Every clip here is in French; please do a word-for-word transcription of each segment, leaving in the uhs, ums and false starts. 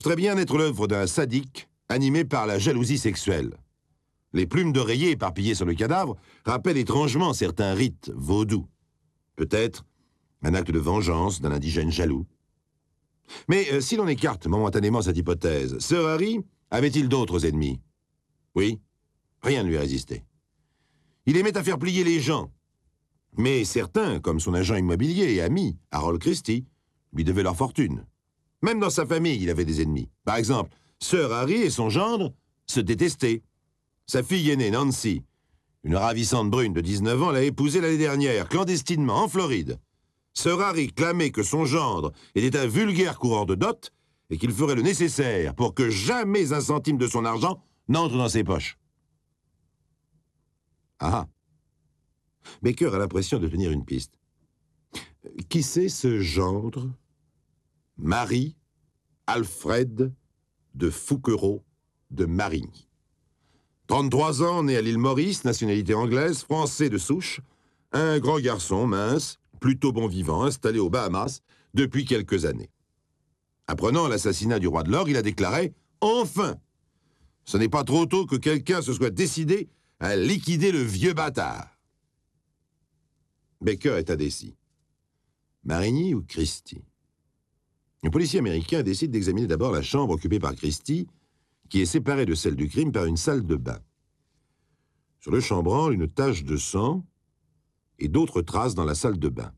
Très bien être l'œuvre d'un sadique animé par la jalousie sexuelle. Les plumes d'oreiller éparpillées sur le cadavre rappellent étrangement certains rites vaudous. Peut-être un acte de vengeance d'un indigène jaloux. Mais euh, si l'on écarte momentanément cette hypothèse, Sir Harry avait-il d'autres ennemis? Oui, rien ne lui résistait. Il aimait à faire plier les gens. Mais certains, comme son agent immobilier et ami, Harold Christie, lui devaient leur fortune. Même dans sa famille, il avait des ennemis. Par exemple, Sir Harry et son gendre se détestaient. Sa fille aînée, Nancy, une ravissante brune de dix-neuf ans, l'a épousée l'année dernière, clandestinement, en Floride. Sir Harry clamait que son gendre était un vulgaire coureur de dot et qu'il ferait le nécessaire pour que jamais un centime de son argent n'entre dans ses poches. Ah! Baker a l'impression de tenir une piste. Qui c'est ce gendre? Marie Alfred de Fouquereau de Marigny. trente-trois ans, né à l'île Maurice, nationalité anglaise, français de souche, un grand garçon mince, plutôt bon vivant, installé aux Bahamas depuis quelques années. Apprenant l'assassinat du roi de l'or, il a déclaré « Enfin ! Ce n'est pas trop tôt que quelqu'un se soit décidé à liquider le vieux bâtard. » Baker est indécis. Marigny ou Christie? Le policier américain décide d'examiner d'abord la chambre occupée par Christie, qui est séparée de celle du crime par une salle de bain. Sur le chambranle, une tache de sang et d'autres traces dans la salle de bain.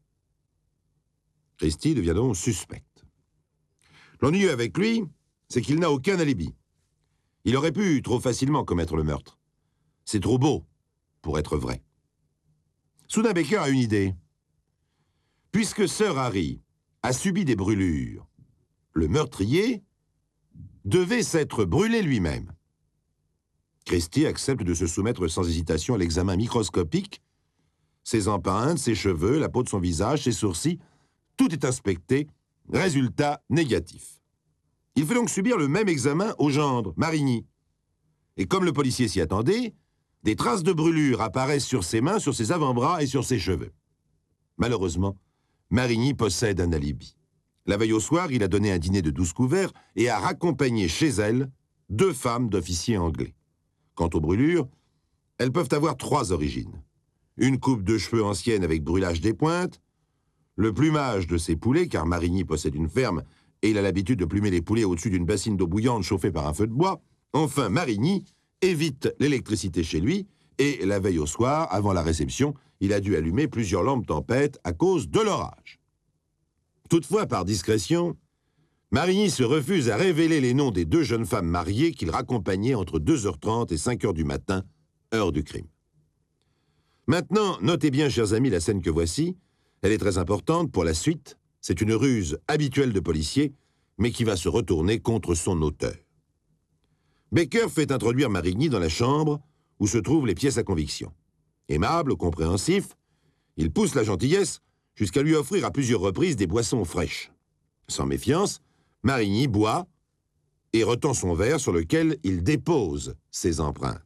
Christie devient donc suspecte. L'ennui avec lui, c'est qu'il n'a aucun alibi. Il aurait pu trop facilement commettre le meurtre. C'est trop beau pour être vrai. Soudain, Baker a une idée. Puisque Sir Harry a subi des brûlures, le meurtrier devait s'être brûlé lui-même. Christie accepte de se soumettre sans hésitation à l'examen microscopique. Ses empreintes, ses cheveux, la peau de son visage, ses sourcils, tout est inspecté. Résultat négatif. Il fait donc subir le même examen au gendre, Marigny. Et comme le policier s'y attendait, des traces de brûlure apparaissent sur ses mains, sur ses avant-bras et sur ses cheveux. Malheureusement, Marigny possède un alibi. La veille au soir, il a donné un dîner de douze couverts et a raccompagné chez elle deux femmes d'officiers anglais. Quant aux brûlures, elles peuvent avoir trois origines. Une coupe de cheveux ancienne avec brûlage des pointes, le plumage de ses poulets, car Marigny possède une ferme et il a l'habitude de plumer les poulets au-dessus d'une bassine d'eau bouillante chauffée par un feu de bois. Enfin, Marigny évite l'électricité chez lui et la veille au soir, avant la réception, il a dû allumer plusieurs lampes tempête à cause de l'orage. Toutefois, par discrétion, Marigny se refuse à révéler les noms des deux jeunes femmes mariées qu'il raccompagnait entre deux heures trente et cinq heures du matin, heure du crime. Maintenant, notez bien, chers amis, la scène que voici. Elle est très importante pour la suite. C'est une ruse habituelle de policier, mais qui va se retourner contre son auteur. Baker fait introduire Marigny dans la chambre où se trouvent les pièces à conviction. Aimable, compréhensif, il pousse la gentillesse jusqu'à lui offrir à plusieurs reprises des boissons fraîches. Sans méfiance, Marigny boit et retend son verre sur lequel il dépose ses empreintes.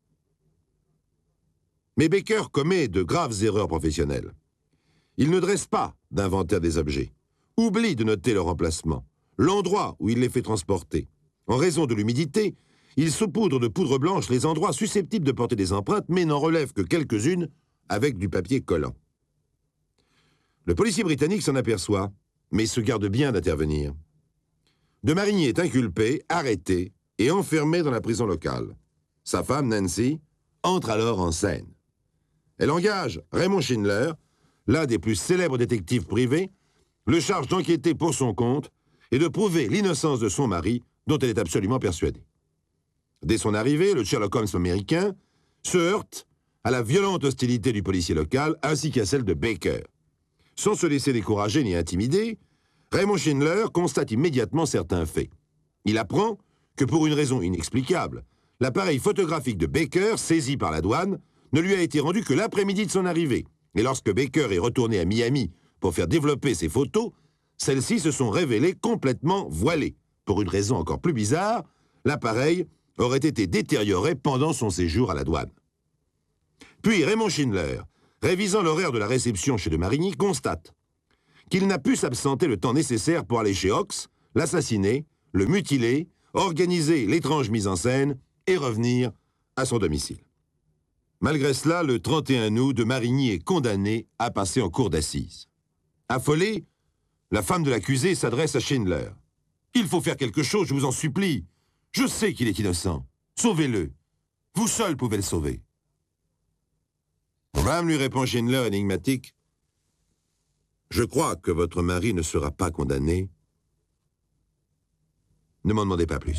Mais Baker commet de graves erreurs professionnelles. Il ne dresse pas d'inventaire des objets, oublie de noter leur emplacement, l'endroit où il les fait transporter. En raison de l'humidité, il saupoudre de poudre blanche les endroits susceptibles de porter des empreintes, mais n'en relève que quelques-unes avec du papier collant. Le policier britannique s'en aperçoit, mais se garde bien d'intervenir. De Marigny est inculpé, arrêté et enfermé dans la prison locale. Sa femme, Nancy, entre alors en scène. Elle engage Raymond Schindler, l'un des plus célèbres détectives privés, le charge d'enquêter pour son compte et de prouver l'innocence de son mari, dont elle est absolument persuadée. Dès son arrivée, le Sherlock Holmes américain se heurte à la violente hostilité du policier local ainsi qu'à celle de Baker. Sans se laisser décourager ni intimider, Raymond Schindler constate immédiatement certains faits. Il apprend que pour une raison inexplicable, l'appareil photographique de Baker, saisi par la douane, ne lui a été rendu que l'après-midi de son arrivée. Et lorsque Baker est retourné à Miami pour faire développer ses photos, celles-ci se sont révélées complètement voilées. Pour une raison encore plus bizarre, l'appareil aurait été détérioré pendant son séjour à la douane. Puis Raymond Schindler, révisant l'horaire de la réception chez de Marigny, constate qu'il n'a pu s'absenter le temps nécessaire pour aller chez Ox, l'assassiner le mutiler, organiser l'étrange mise en scène et revenir à son domicile. Malgré cela, le trente et un août, de Marigny est condamné à passer en cour d'assises. Affolée, la femme de l'accusé s'adresse à Schindler. « Il faut faire quelque chose, je vous en supplie. Je sais qu'il est innocent. Sauvez-le. Vous seul pouvez le sauver. » Madame, lui répond Schindler énigmatique, « Je crois que votre mari ne sera pas condamné. Ne m'en demandez pas plus. »